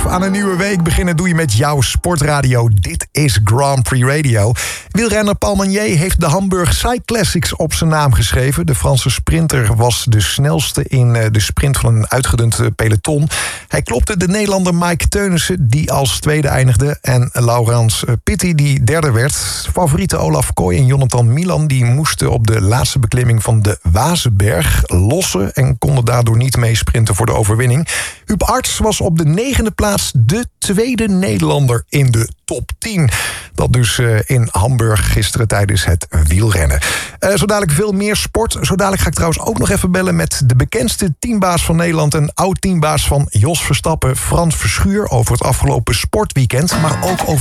Aan een nieuwe week beginnen doe je met jouw sportradio. Dit is Grand Prix Radio. Wielrenner Paul Magnier heeft de Hamburg Cyclassics op zijn naam geschreven. De Franse sprinter was de snelste in de sprint van een uitgedund peloton. Hij klopte de Nederlander Mike Teunissen, die als tweede eindigde. En Laurens Pitty, die derde werd. Favorieten Olaf Kooi en Jonathan Milan, die moesten op de laatste beklimming van de Wazenberg lossen en konden daardoor niet meesprinten voor de overwinning. Huub Arts was op de 9e plaats de tweede Nederlander in de top 10. Dat dus in Hamburg gisteren tijdens het wielrennen. Zo dadelijk veel meer sport. Zo dadelijk ga ik trouwens ook nog even bellen met de bekendste teambaas van Nederland en oud-teambaas van Jos Verstappen, Frans Verschuur, over het afgelopen sportweekend, maar ook over